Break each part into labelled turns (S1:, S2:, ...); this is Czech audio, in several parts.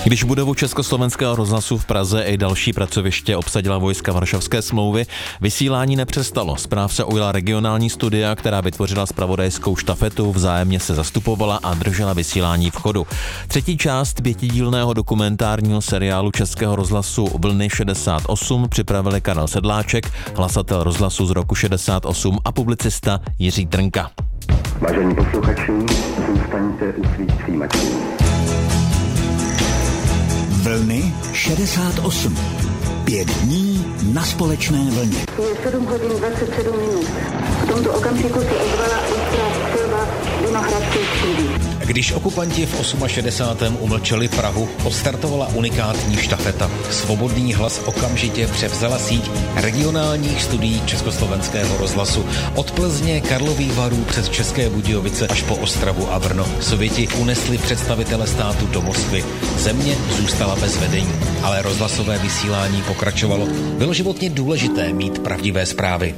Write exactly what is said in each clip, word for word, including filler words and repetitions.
S1: Když budovu Československého rozhlasu v Praze i další pracoviště obsadila vojska Varšavské smlouvy, vysílání nepřestalo. Zpráv se ujala regionální studia, která vytvořila zpravodajskou štafetu, vzájemně se zastupovala a držela vysílání v chodu. Třetí část pětidílného dokumentárního seriálu Českého rozhlasu Vlny šedesát osm připravili Karel Sedláček, hlasatel rozhlasu z roku šedesát osm a publicista Jiří Trnka.
S2: Vážení posluchači, zůstaňte u svých přijímačů.
S3: Vlny šedesát osm. Pět dní na společné vlně.
S4: Je sedm hodin dvacet sedm minut. V tomto okamžiku se ozvala ostrá střelba Vinohradské střídy.
S5: Když okupanti v šedesátém osmém umlčeli Prahu, odstartovala unikátní štafeta. Svobodný hlas okamžitě převzala síť regionálních studií Československého rozhlasu. Od Plzně, Karlových Varů přes České Budějovice až po Ostravu a Brno. Sověti unesli představitele státu do Moskvy. Země zůstala bez vedení, ale rozhlasové vysílání pokračovalo. Bylo životně důležité mít pravdivé zprávy.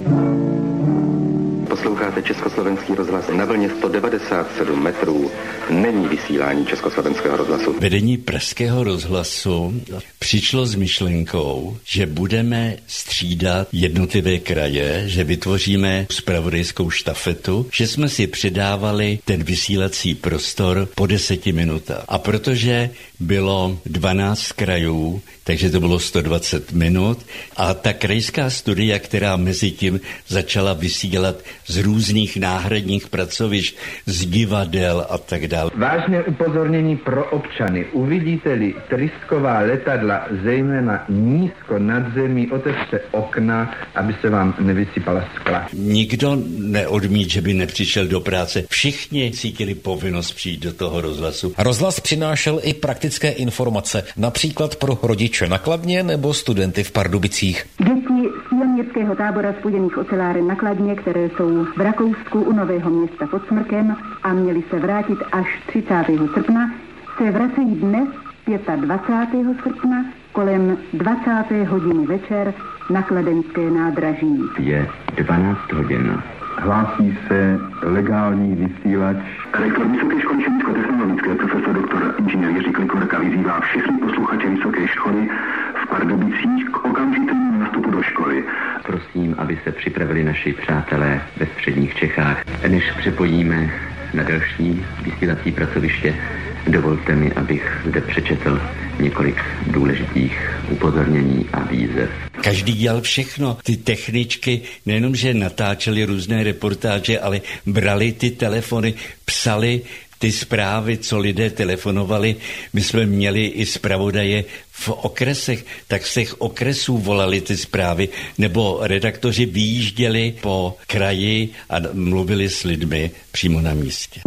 S2: Posloucháte Československý rozhlas na vlně sto devadesát sedm metrů. Není vysílání Československého rozhlasu.
S6: Vedení Pražského rozhlasu přišlo s myšlenkou, že budeme střídat jednotlivé kraje, že vytvoříme zpravodajskou štafetu, že jsme si předávali ten vysílací prostor po deseti minutách. A protože bylo dvanáct krajů, takže to bylo sto dvacet minut a ta krajská studia, která mezi tím začala vysílat z různých náhradních pracovišť, z divadel a tak dále.
S7: Vážné upozornění pro občany. Uvidíte-li trysková letadla, zejména nízko nad zemí, otevřte okna, aby se vám nevysypala skla.
S6: Nikdo neodmít, že by nepřišel do práce. Všichni cítili povinnost přijít do toho rozhlasu.
S5: Rozhlas přinášel i praktické informace, například pro rodiče na Kladně nebo studenty v Pardubicích.
S4: Děti z pionýrského tábora Studených oceláren na Kladně, které jsou v Rakousku u Nového Města pod Smrkem a měli se vrátit až třicátého srpna, se vracejí dnes dvacátého pátého srpna kolem dvacáté hodiny večer na kladenské nádraží.
S2: Je dvanáct hodin.
S7: Hlásí se legální vysílač.
S2: Rektor Vysoké školy chemicko-technologické profesor doktor inženýr Jiří Klikorka vyzývá všechny posluchače Vysoké školy v Pardubicích k okamžitému nástupu do školy.
S8: Prosím, aby se připravili naši přátelé ve středních Čechách. Než přepojíme na další vysílací pracoviště, dovolte mi, abych zde přečetl několik důležitých upozornění a výzev.
S6: Každý dělal všechno. Ty techničky nejenom, že natáčeli různé reportáže, ale brali ty telefony, psali ty zprávy, co lidé telefonovali. My jsme měli i zpravodaje v okresech, tak z těch okresů volali ty zprávy, nebo redaktoři vyjížděli po kraji a mluvili s lidmi přímo na místě.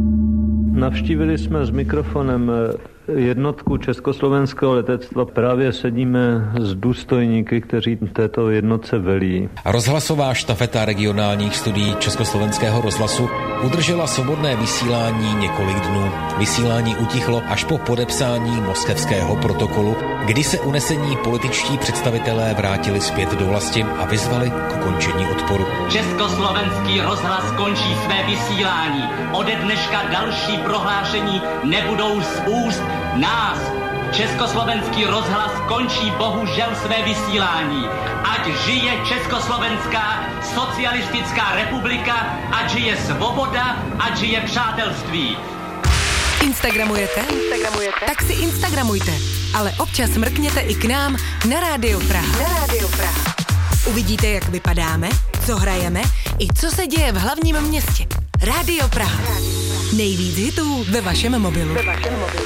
S9: Navštívili jsme s mikrofonem jednotku československého letectva. Právě sedíme s důstojníky, kteří této jednotce velí.
S5: Rozhlasová štafeta regionálních studií Československého rozhlasu udržela svobodné vysílání několik dnů. Vysílání utichlo až po podepsání moskevského protokolu, kdy se unesení političtí představitelé vrátili zpět do vlasti a vyzvali k ukončení odporu.
S10: Československý rozhlas končí své vysílání. Ode dneška další prohlášení nebudou z úst nás. Československý rozhlas končí bohužel své vysílání. Ať žije Československá socialistická republika, ať žije svoboda, ať žije přátelství.
S11: Instagramujete? Instagramujete? Tak si instagramujte, ale občas mrkněte i k nám na Rádio Praha. Na Rádio Praha. Uvidíte, jak vypadáme, co hrajeme i co se děje v hlavním městě. Rádio Praha. Nejvíc hitů ve vašem mobilu. Ve vašem mobilu.